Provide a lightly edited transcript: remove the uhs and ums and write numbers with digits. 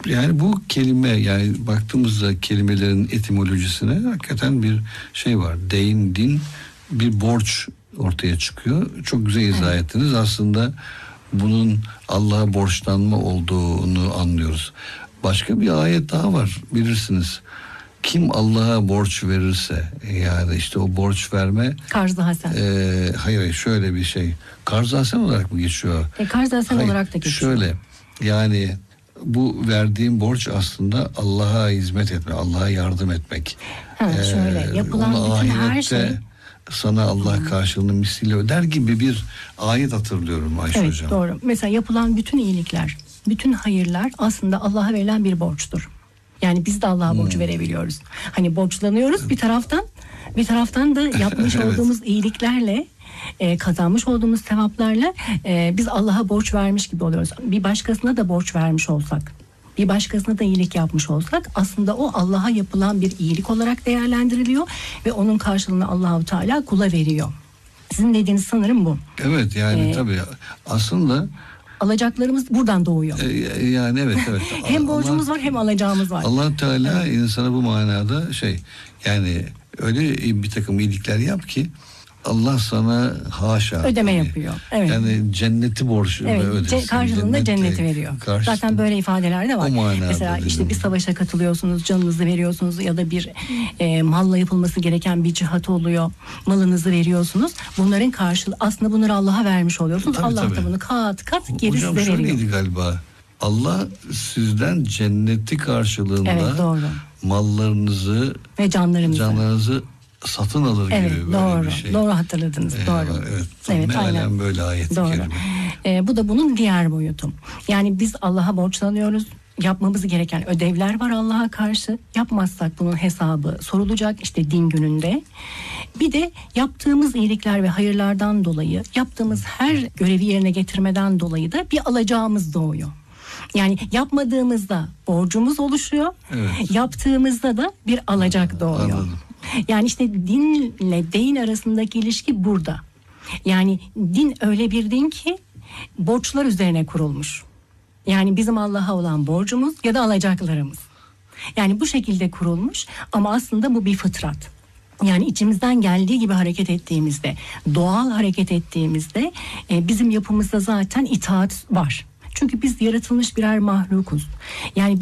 Yani bu kelime, yani baktığımızda kelimelerin etimolojisine hakikaten bir şey var. Deyn, din, bir borç ortaya çıkıyor. Çok güzel izah ettiniz. Aslında bunun Allah'a borçlanma olduğunu anlıyoruz. Başka bir ayet daha var, bilirsiniz. Kim Allah'a borç verirse, yani işte o borç verme. Karz-ı hasen. Hayır, şöyle bir şey. Karz-ı hasen olarak mı geçiyor? Karz-ı hasen olarak da geçiyor. Şöyle, yani bu verdiğim borç aslında Allah'a hizmet etmek, Allah'a yardım etmek. Şöyle yapılan bütün her şey sana Allah karşılığını misliyle öder gibi bir ayet hatırlıyorum Ayşe evet, Hocam. Doğru. Mesela yapılan bütün iyilikler, bütün hayırlar aslında Allah'a verilen bir borçtur. Yani biz de Allah'a borç verebiliyoruz. Hani borçlanıyoruz bir taraftan da yapmış olduğumuz iyiliklerle, kazanmış olduğumuz sevaplarla biz Allah'a borç vermiş gibi oluyoruz. Bir başkasına da borç vermiş olsak, bir başkasına da iyilik yapmış olsak aslında o Allah'a yapılan bir iyilik olarak değerlendiriliyor ve onun karşılığını Allah-u Teala kula veriyor. Sizin dediğiniz sanırım bu. Evet, yani tabii aslında alacaklarımız buradan doğuyor. Yani evet. Hem borcumuz var hem alacağımız var. Allah Teala insana bu manada yani öyle bir takım iyilikler yap ki Allah sana haşa ödeme yapıyor. Evet. Yani cenneti ödesin. Karşılığında cenneti veriyor. Zaten böyle ifadeler de var. Mesela işte bir savaşa katılıyorsunuz, canınızı veriyorsunuz ya da bir malla yapılması gereken bir cihat oluyor. Malınızı veriyorsunuz. Bunların karşılığı aslında bunları Allah'a vermiş oluyorsunuz. Allah da bunu kat geri size veriyor. Hocam şöyleydi galiba. Allah sizden cenneti karşılığında mallarınızı ve canlarınızı satın alır gibi böyle bir şey. Doğru hatırladınız. Doğru. Evet, aynen böyle ayet-i kerime. Bu da bunun diğer boyutu. Yani biz Allah'a borçlanıyoruz. Yapmamız gereken ödevler var Allah'a karşı. Yapmazsak bunun hesabı sorulacak işte din gününde. Bir de yaptığımız iyilikler ve hayırlardan dolayı, yaptığımız her görevi yerine getirmeden dolayı da bir alacağımız doğuyor. Yani yapmadığımızda borcumuz oluşuyor. Evet. Yaptığımızda da bir alacak doğuyor. Anladım. Yani işte dinle deyin arasındaki ilişki burada. Yani din öyle bir din ki borçlar üzerine kurulmuş. Yani bizim Allah'a olan borcumuz ya da alacaklarımız. Yani bu şekilde kurulmuş ama aslında bu bir fıtrat. Yani içimizden geldiği gibi hareket ettiğimizde, doğal hareket ettiğimizde bizim yapımızda zaten itaat var. Çünkü biz yaratılmış birer mahlukuz. Yani